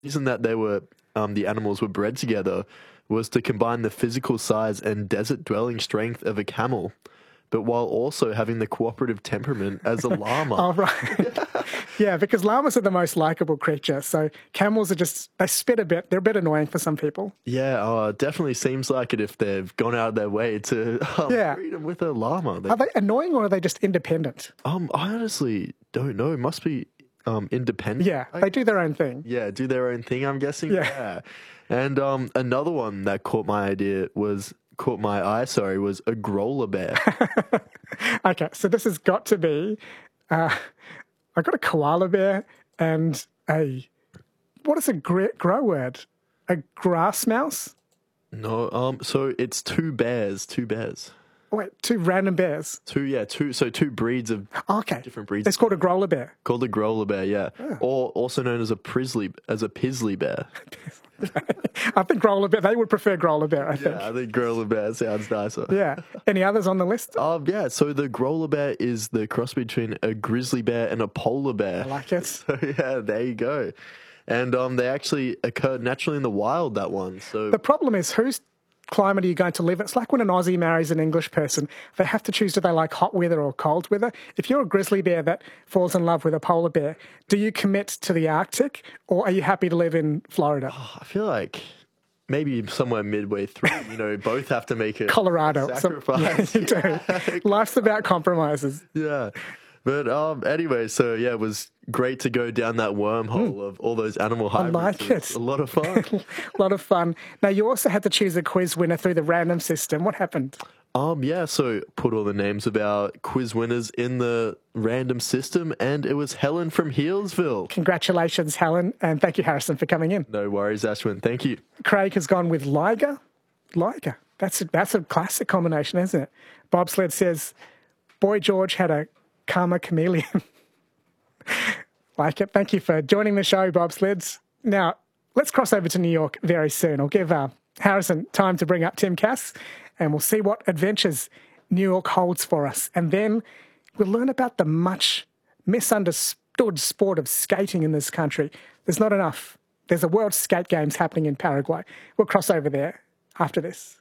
reason that they were the animals were bred together was to combine the physical size and desert-dwelling strength of a camel, but while also having the cooperative temperament as a llama. Oh, right. Yeah, because llamas are the most likable creature. So camels are they spit a bit. They're a bit annoying for some people. Yeah, definitely seems like it if they've gone out of their way to breed them with a llama. Are they annoying or are they just independent? I honestly don't know. It must be independent. Yeah, they do their own thing. Yeah, do their own thing, I'm guessing. Yeah. And another one that caught my eye, was a growler bear. Okay, so this has got to be, I got a koala bear and what is a grow word? A grass mouse? No, so it's two bears. Oh, wait, two random bears? Two breeds of different breeds. It's called a growler bear. Called a growler bear, yeah. Or also known as a pizzly bear. I think growler bear, they would prefer growler bear, I think. Yeah, I think growler bear sounds nicer. Yeah. Any others on the list? Yeah, so the growler bear is the cross between a grizzly bear and a polar bear. I like it. So yeah, there you go. And they actually occur naturally in the wild, that one. So the problem is, whose climate are you going to live in? It's like when an Aussie marries an English person. They have to choose, do they like hot weather or cold weather? If you're a grizzly bear that falls in love with a polar bear, do you commit to the Arctic or are you happy to live in Florida? I feel like maybe somewhere midway through, both have to make a Colorado. sacrifice. You do. Life's about compromises. Yeah. But anyway, so yeah, it was great to go down that wormhole of all those animal hybrids. I like it. A lot of fun. A lot of fun. Now, you also had to choose a quiz winner through the random system. What happened? Yeah, so put all the names of our quiz winners in the random system, and it was Helen from Healesville. Congratulations, Helen, and thank you, Harrison, for coming in. No worries, Ashwin. Thank you. Craig has gone with Liger. Liger. That's a classic combination, isn't it? Bobsled says, Boy George had a karma chameleon. Like it. Thank you for joining the show, Bobsleds. Now, let's cross over to New York very soon. I'll give Harrison time to bring up Tim Cass, and we'll see what adventures New York holds for us. And then we'll learn about the much misunderstood sport of skating in this country. There's not enough. There's a World Skate Games happening in Paraguay. We'll cross over there after this.